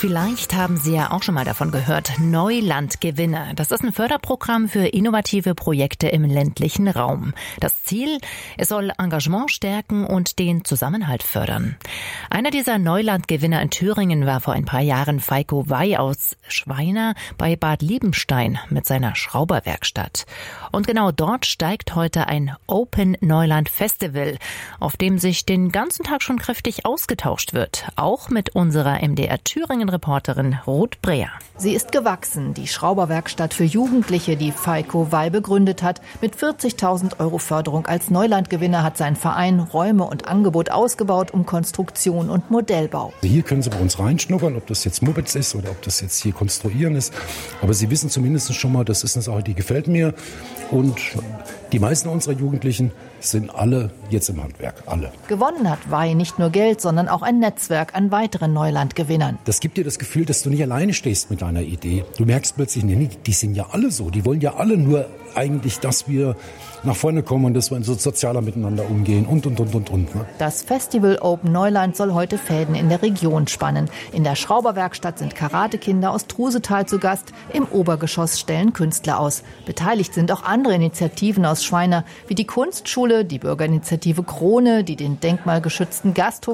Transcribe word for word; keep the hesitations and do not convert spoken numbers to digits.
Vielleicht haben Sie ja auch schon mal davon gehört. Neulandgewinne. Das ist ein Förderprogramm für innovative Projekte im ländlichen Raum. Das Ziel, es soll Engagement stärken und den Zusammenhalt fördern. Einer dieser Neulandgewinner in Thüringen war vor ein paar Jahren Feiko Wey aus Schweina bei Bad Liebenstein mit seiner Schrauberwerkstatt. Und genau dort steigt heute ein Open Neuland Festival, auf dem sich den ganzen Tag schon kräftig ausgetauscht wird. Auch mit unserer M D R Thüringen-Reporterin Ruth Breer. Sie ist gewachsen, die Schrauberwerkstatt für Jugendliche, die Feiko Wey begründet hat. Mit vierzigtausend Euro Förderung als Neulandgewinner hat sein Verein Räume und Angebot ausgebaut um Konstruktion und Modellbau. Hier können Sie bei uns reinschnuppern, ob das jetzt Mopeds ist oder ob das jetzt hier Konstruieren ist. Aber Sie wissen zumindest schon mal, das ist eine Sache, die gefällt mir. Und die meisten unserer Jugendlichen sind alle jetzt im Handwerk, alle. Gewonnen hat Wey nicht nur Geld, sondern auch ein Netzwerk an weiteren Neulandgewinnern. Das gibt dir das Gefühl, dass du nicht alleine stehst mit deiner Idee. Du merkst plötzlich, nee, die sind ja alle so. Die wollen ja alle nur eigentlich, dass wir nach vorne kommen und dass wir in so sozialer miteinander umgehen und, und, und, und, und. Ne? Das Festival Open Neuland soll heute Fäden in der Region spannen. In der Schrauberwerkstatt sind Karatekinder aus Trusetal zu Gast. Im Obergeschoss stellen Künstler aus. Beteiligt sind auch andere Initiativen aus Schweina, wie die Kunstschule, die Bürgerinitiative Krone, die den denkmalgeschützten Gasthof